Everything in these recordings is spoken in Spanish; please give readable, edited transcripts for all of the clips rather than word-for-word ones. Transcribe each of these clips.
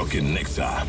Rock en Nexa.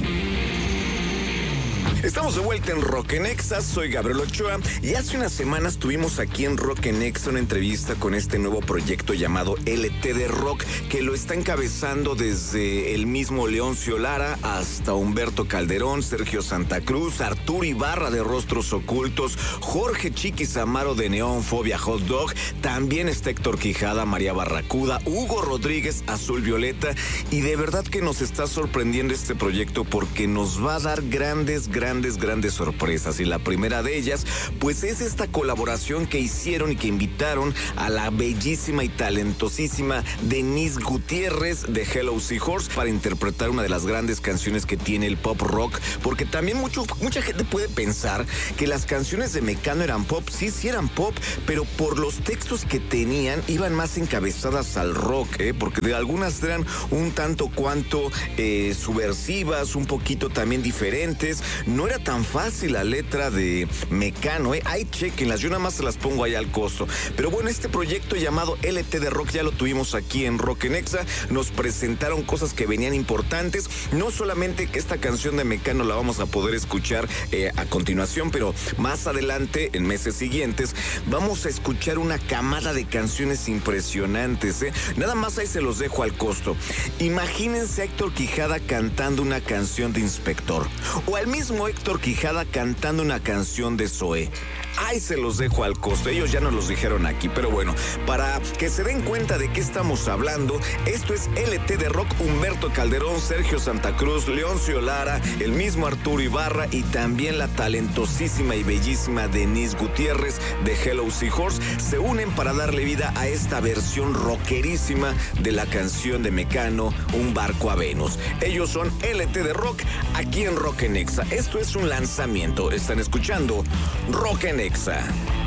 Estamos de vuelta en Rock en Nexa, soy Gabriel Ochoa y hace unas semanas tuvimos aquí en Rock en Nexa una entrevista con este nuevo proyecto llamado LTD Rock, que lo está encabezando desde el mismo Leoncio Lara hasta Humberto Calderón, Sergio Santa Cruz, Arturo Ibarra de Rostros Ocultos, Jorge Chiquis Amaro de Neón Fobia Hot Dog, también está Héctor Quijada, María Barracuda, Hugo Rodríguez, Azul Violeta, y de verdad que nos está sorprendiendo este proyecto porque nos va a dar grandes sorpresas, y la primera de ellas pues es esta colaboración que hicieron y que invitaron a la bellísima y talentosísima Denise Gutiérrez de Hello Seahorse para interpretar una de las grandes canciones que tiene el pop rock, porque también mucha gente puede pensar que las canciones de Mecano eran pop. Sí eran pop, pero por los textos que tenían iban más encabezadas al rock, porque de algunas eran un tanto cuanto subversivas, un poquito también diferentes. No era tan fácil la letra de Mecano, Ahí chequenlas, yo nada más se las pongo ahí al costo. Pero bueno, este proyecto llamado LTD Rock ya lo tuvimos aquí en Rock en Nexa. Nos presentaron cosas que venían importantes. No solamente que esta canción de Mecano la vamos a poder escuchar a continuación, pero más adelante, en meses siguientes, vamos a escuchar una camada de canciones impresionantes, Nada más ahí se los dejo al costo. Imagínense a Héctor Quijada cantando una canción de Inspector, o al mismo Héctor Quijada cantando una canción de Zoé. Ahí se los dejo al costo, ellos ya nos los dijeron aquí, pero bueno, para que se den cuenta de qué estamos hablando, esto es LTD Rock, Humberto Calderón, Sergio Santa Cruz, Leoncio Lara, el mismo Arturo Ibarra y también la talentosísima y bellísima Denise Gutiérrez de Hello Seahorse se unen para darle vida a esta versión rockerísima de la canción de Mecano, Un Barco a Venus. Ellos son LTD Rock aquí en Rock en Nexa. Esto es un lanzamiento, están escuchando Rock en Nexa.